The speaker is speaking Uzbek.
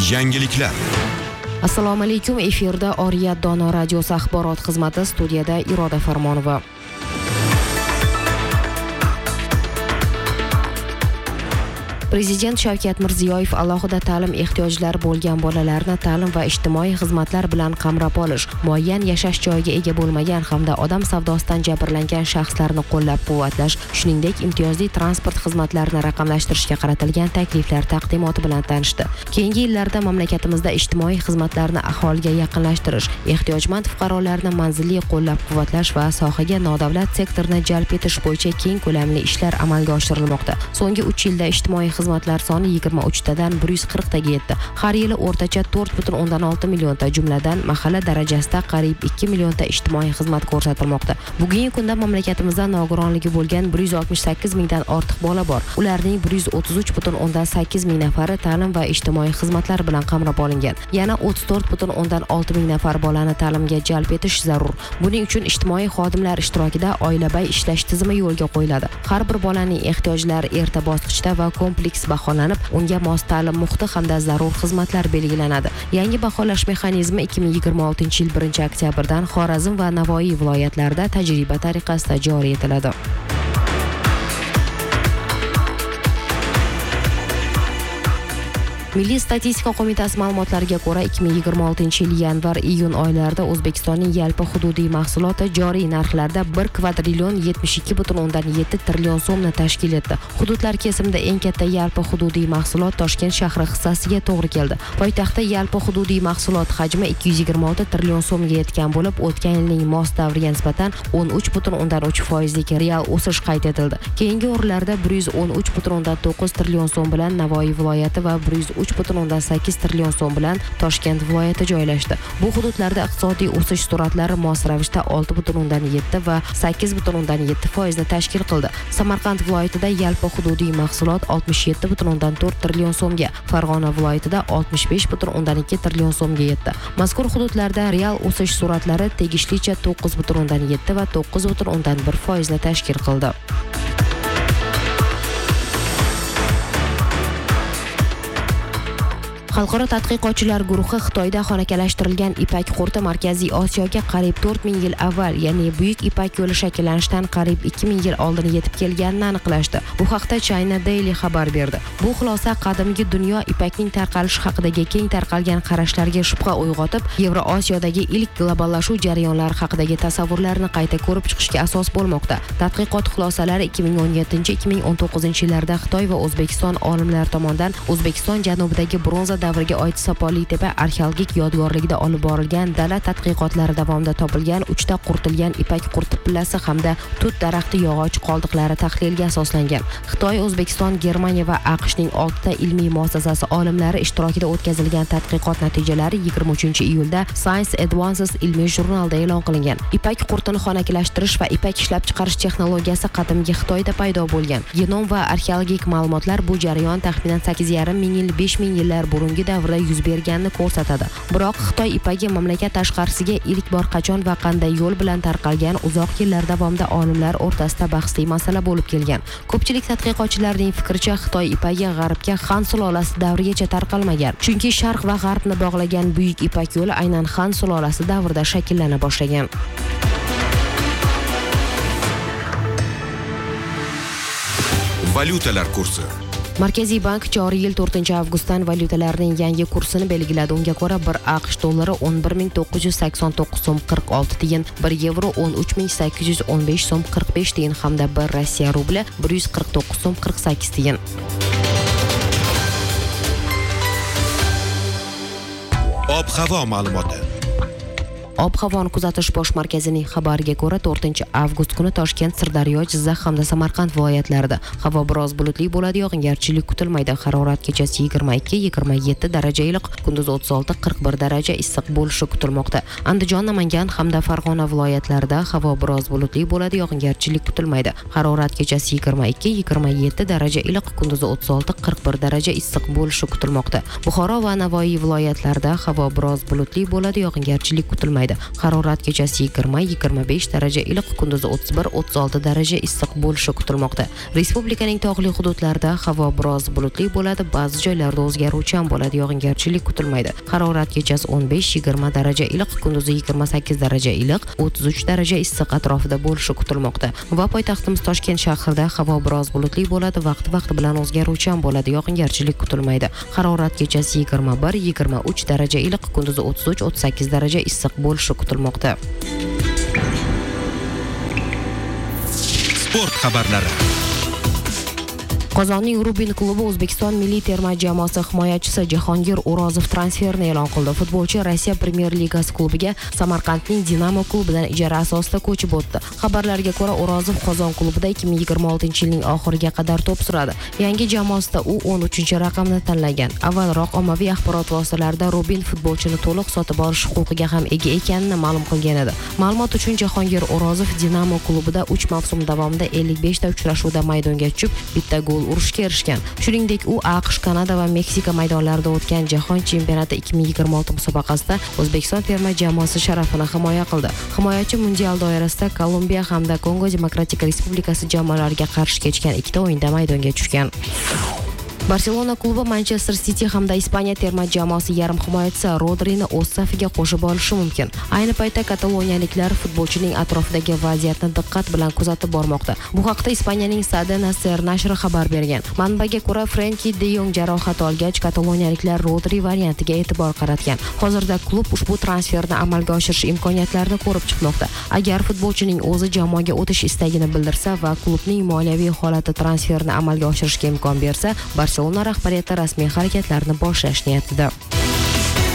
Yangiliklar. Assalomu alaykum, efirda Oriyat Dono radiosi axborot xizmati, studiyada Iroda Farmonova. Prezident Shavkat Mirziyoyev alohida ta'lim ehtiyojlari bo'lgan bolalarni ta'lim va ijtimoiy xizmatlar bilan qamrab olish, muayyan yashash joyiga ega bo'lmagan hamda odam savdosidan jabrlangan shaxslarni qo'llab-quvvatlash, shuningdek imtiyozli transport xizmatlarini raqamlashtirishga qaratilgan takliflar taqdimoti bilan tanishdi. Keyingi yillarda mamlakatimizda ijtimoiy xizmatlarni aholiga yaqinlashtirish, ehtiyojmand fuqarolarni manzilli qo'llab-quvvatlash va sohaga nodavlat sektorni jalb etish bo'yicha keng ko'lamli ishlar amalga oshirilmoqda. So'nggi 3 yilda ijtimoiy xizmatlar soni 23 tadan 140 taga yetdi. Har yili o'rtacha 4,6 millionta, jumladan mahalla darajasida qariyb 2 millionta ijtimoiy xizmat ko'rsatilmoqda. Bugungi kunda mamlakatimizda nogironligi bo'lgan 168 mingdan ortiq bola bor. Ularning 133,8 ming nafari ta'lim va ijtimoiy xizmatlar bilan qamrab olingan. Yana 34,6 ming nafar bolani ta'limga jalb etish zarur. Buning uchun ijtimoiy xodimlar ishtirokida oilabay ishlash tizimi yo'lga qo'yiladi. Har bir bolaning ehtiyojlari erta bosqichda va kompleks baholanib, unga mos ta'lim muhiti hamda zarur xizmatlar belgilanadi. Yangi baholash mexanizmi 2026 yil 1-oktyabrdan Xorazm va Navoiy viloyatlarida tajriba tariqasida joriy etiladi. Milliy statistika qo'mitasi ma'lumotlariga ko'ra 2026 yil yanvar-iyun oylarida O'zbekistonning yalpi hududiy mahsuloti joriy narxlarda 1 kvadrillion 72,7 trillion so'mni tashkil etdi. Hududlar kesimida eng katta yalpi hududiy mahsulot Toshkent shahri hissasiga to'g'ri keldi. Poytaxtda yalpi hududiy mahsulot hajmi 226 trillion so'mga yetgan bo'lib, o'tgan yilning mos davriga nisbatan 13,3% real o'sish qayd etildi. Keyingi o'rinlarda 113,9 trillion so'm bilan Navoiy viloyati va 3,8 trillion so'm bilan Toshkent viloyati joylashdi. Bu hududlarda iqtisodiy o'sish sur'atlari mos ravishda 6,7 va 8,7% ni tashkil qildi. Samarqand viloyatida yalpi hududiy mahsulot 67,4 trillion so'mga, Farg'ona viloyatida 65,2 trillion so'mga yetdi. Mazkur hududlarda real o'sish sur'atlari tegishlicha 9,7 va 9,1% ni tashkil qildi. Xalqaro tadqiqotchilar guruhi Xitoyda xonakalashtirilgan ipak qurti Markaziy Osiyoga qariyb 4000 yil avval, ya'ni Buyuk Ipak yo'li shakllanishidan qariyb 2000 yil oldin yetib kelganini aniqlashdi. Bu haqda China Daily xabar berdi. Bu xulosa qadimgi dunyo ipakning tarqalishi haqidagi keng tarqalgan qarashlarga shubha uyg'otib, Yevroosiyodagi ilk globallashuv jarayonlari haqidagi tasavvurlarni qayta ko'rib chiqishga asos bo'lmoqda. Tadqiqot xulosalari 2017-2019 yillarda Xitoy va O'zbekiston olimlari tomonidan O'zbekiston janubidagi bronza davriga oid Sopoli tepa arxeologik yodgorligida olib borilgan dala tadqiqotlari davomida topilgan 3 ta quritilgan ipak qurti pillasi hamda tut daraxti yog'och qoldiqlari tahliliga asoslangan. Xitoy, O'zbekiston, Germaniya va AQShning 6 ta ilmiy muassasasi olimlari ishtirokida o'tkazilgan tadqiqot natijalari 23-iyulda Science Advances ilmiy jurnalida e'lon qilingan. Ipak qurtini xonakilashtirish va ipak ishlab chiqarish texnologiyasi qadimgi Xitoyda paydo bo'lgan. Genom va arxeologik ma'lumotlar bu jarayon taxminan 8,5 ming yil, 5 ming yillar burungi davrda yuz berganini ko'rsatadi. Biroq Xitoy ipagi mamlakat tashqarisiga ilk bor qachon va qanday yo'l bilan tarqalgan uzoq yillar davomida olimlar o'rtasida bahsli masala bo'lib kelgan. Ko'pchilik tadqiqotchilarning fikricha, Xitoy ipagi g'arbga Han sulolasi davrigacha tarqalmagan. Chunki Sharq va G'arbni bog'lagan Buyuk Ipak yo'li aynan Han sulolasi davrida shakllana boshlagan. Valyutalar kursi. Markaziy bank joriy yil 4-avgustdan valyutalarning yangi kursini belgiladi. Unga ko'ra 1 AQSh dollari 11,989 so'm 46 tiyin, 1 yevro 13,815 so'm 45 tiyin hamda 1 Rossiya rubli 149 so'm 48 tiyin. Ob-havo ma'lumoti. Ob-havoni kuzatish bosh markazining xabariga ko'ra 4-avgust kuni Toshkent, Sirdaryo, Jizzax hamda Samarqand viloyatlarida havo biroz bulutli bo'ladi, yog'ingarchilik kutilmaydi. Harorat kechasi 22-27 daraja iliq, kunduz 36-41 daraja issiq bo'lishi kutilmoqda. Andijon, Namangan hamda Farg'ona viloyatlarida havo biroz bulutli bo'ladi, yog'ingarchilik kutilmaydi. Harorat kechasi 22-27 daraja iliq, kunduz 36-41 daraja issiq bo'lishi kutilmoqda. Buxoro va Navoiy viloyatlarida havo biroz bulutli bo'ladi, yog'ingarchilik kutilmaydi. kutilmaydi. Harorat kechasi 20-25 daraja iliq, kunduzi 31-36 daraja issiq bo'lishi kutilmoqda. Respublikaning tog'li hududlarida havo biroz bulutli bo'ladi, ba'zi joylarda o'zgaruvchan bo'ladi, yog'ingarchilik kutilmaydi. Harorat kechasi 15-20 daraja iliq, kunduzi 28 daraja iliq, 33 daraja issiq atrofida bo'lishi kutilmoqda. Va poytaxtimiz Toshkent shahrida havo biroz bulutli bo'ladi, vaqti bilan o'zgaruvchan bo'ladi, yog'ingarchilik kutilmaydi. Harorat kechasi 21-23 daraja iliq, kunduzi 33-38 daraja issiq bo'lishi kutilmoqda. Sport xabarlari. Qozonning Rubin klubi O'zbekiston milliy terma jamoasi himoyachisi Jahongir O'rozov transferini e'lon qildi. Futbolchi Rossiya Premyer Ligasi klubiga Samarqandning Dinamo klubidan ijara asosida ko'chib o'tdi. Xabarlarga ko'ra, O'rozov Qozon klubida 2026-yilning oxiriga qadar to'p suradi. Yangi jamoasida u 13-raqamni tanlagan. Avvalroq ommaviy axborot vositalarida Rubin futbolchini to'liq sotib olish huquqiga ham ega ekanini ma'lum qilgan edi. Ma'lumot uchun, Jahongir O'rozov Dinamo klubida 3 mavsum davomida 55 ta uchrashuvda maydonga tushib, bitta gol urishga erishgan. Shuningdek, u AQSh, Kanada va Meksika maydonlarida o'tgan Jahon chempionati 2026 musobaqasida O'zbekiston terma jamoasi sharafini himoya qildi. Himoyachi mundial doirasida Kolumbiya hamda Kongo Demokratik Respublikasi jamoalariga qarshi kechgan 2 ta o'yinda maydonga tushgan. Barselona klubi Manchester City hamda Ispaniya terma jamoasi yarim himoyachisi Rodrini o'z safiga qo'shib olishi mumkin. Ayni paytda kataloniyaliklar futbolchining atrofidagi vaziyatni diqqat bilan kuzatib bormoqda. Bu haqda Ispaniyaning Cadena Ser nashri xabar bergan. Manbaga ko'ra, Frenkie de Jong jarohat olgach, kataloniyaliklar Rodri variantiga e'tibor qaratgan. Hozirda klub ushbu transferni amalga oshirish imkoniyatlarini ko'rib chiqmoqda. Agar futbolchining o'zi jamoaga o'tish istagini bildirsa va klubning moliyaviy holati transferni amalga oshirishga imkon bersa, Barselona rahbariyati rasmiy harakatlarni boshlash niyatida.